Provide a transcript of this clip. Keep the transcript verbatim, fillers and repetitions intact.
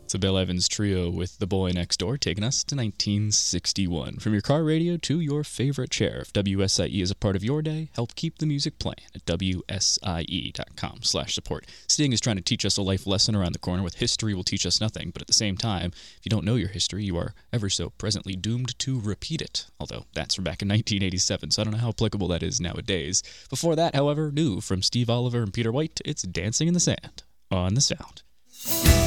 It's a Bill Evans trio with The Boy Next Door, taking us to nineteen sixty-one. From your car radio to your favorite chair, if W S I E is a part of your day, help keep the music playing at W S I E dot com slash support. Sting is trying to teach us a life lesson around the corner with history will teach us nothing, but at the same time, if you don't know your history, you are ever so presently doomed to repeat it. Although that's from back in nineteen eighty-seven, so I don't know how applicable that is nowadays. Before that, however, new from Steve Oliver and Peter White, it's Dancing in the Sand on The Sound.